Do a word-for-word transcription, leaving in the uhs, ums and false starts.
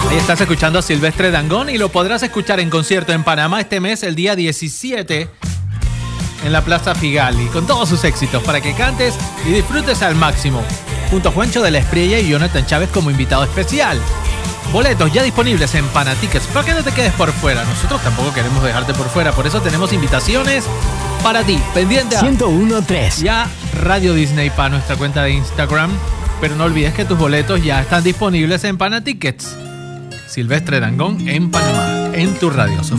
Ahí estás escuchando a Silvestre Dangond y lo podrás escuchar en concierto en Panamá este mes, el día diecisiete, en la Plaza Figali, con todos sus éxitos para que cantes y disfrutes al máximo, junto a Juancho de la Espriella y Jonathan Chávez como invitado especial. Boletos ya disponibles en Panatickets, para que no te quedes por fuera. Nosotros tampoco queremos dejarte por fuera, por eso tenemos invitaciones para ti, pendiente a ciento uno punto tres ya Radio Disney para nuestra cuenta de Instagram, pero no olvides que tus boletos ya están disponibles en Panatickets. Silvestre Dangond en Panamá, en tu radio.